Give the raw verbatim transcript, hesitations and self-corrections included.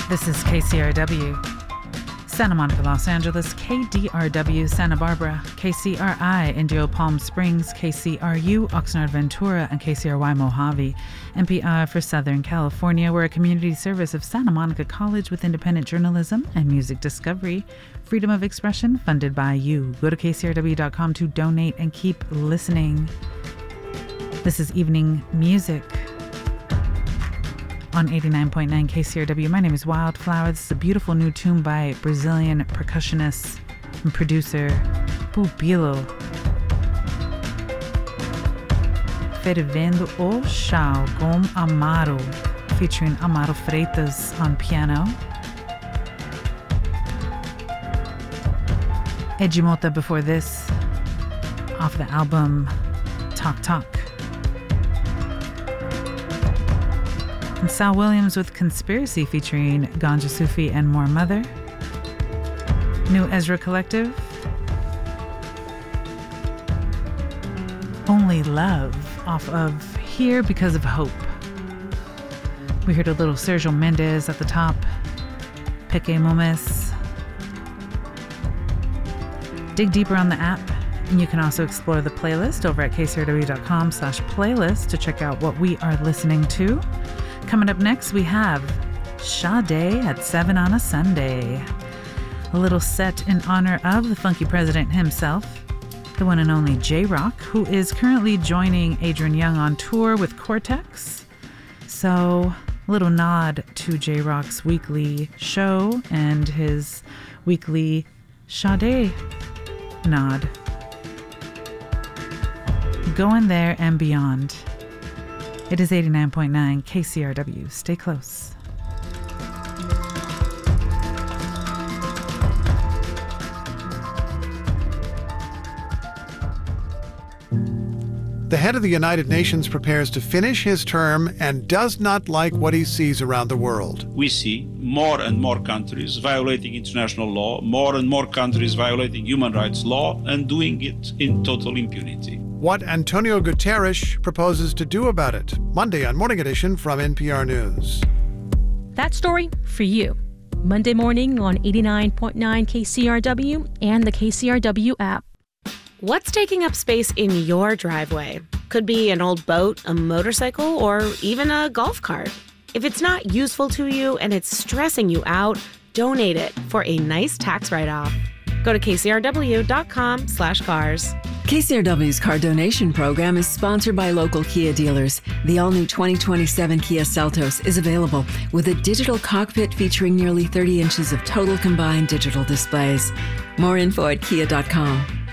This is K C R W, Santa Monica, Los Angeles, K D R W, Santa Barbara, K C R I, Indio Palm Springs, K C R U, Oxnard, Ventura, and K C R Y, Mojave. N P R for Southern California. We're a community service of Santa Monica College with independent journalism and music discovery. Freedom of expression funded by you. Go to K C R W dot com to donate and keep listening. This is Evening Music on eighty-nine point nine K C R W. My name is Wildflower. This is a beautiful new tune by Brazilian percussionist and producer Pupilo. Fervendo o Chão com Amaro, featuring Amaro Freitas on piano. Edjimota before this, off the album Talk Talk. And Sal Williams with Conspiracy featuring Ganja Sufi and More Mother. New Ezra Collective. Only Love off of Here Because of Hope. We heard a little Sergio Mendes at the top. Peque Momes. Dig deeper on the app, and you can also explore the playlist over at K C R W dot com slash playlist to check out what we are listening to. Coming up next, we have Sade at seven on a Sunday. A little set in honor of the funky president himself, the one and only J-Rock, who is currently joining Adrian Young on tour with Cortex. So, a little nod to J-Rock's weekly show and his weekly Sade nod. Going there and beyond. It is eighty-nine point nine K C R W. Stay close. The head of the United Nations prepares to finish his term and does not like what he sees around the world. We see more and more countries violating international law, more and more countries violating human rights law, and doing it in total impunity. What Antonio Guterres proposes to do about it. Monday on Morning Edition from N P R News. That story for you. Monday morning on eighty-nine point nine K C R W and the K C R W app. What's taking up space in your driveway? Could be an old boat, a motorcycle, or even a golf cart. If it's not useful to you and it's stressing you out, donate it for a nice tax write-off. Go to K C R W dot com slash cars. K C R W's car donation program is sponsored by local Kia dealers. The all-new twenty twenty-seven Kia Seltos is available with a digital cockpit featuring nearly thirty inches of total combined digital displays. More info at kia dot com.